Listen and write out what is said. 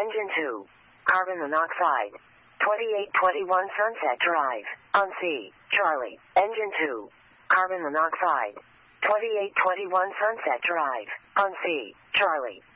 Engine 2. Carbon monoxide. 2821 Sunset Drive. On C. Charlie. Engine 2. Carbon monoxide. 2821 Sunset Drive. On C. Charlie.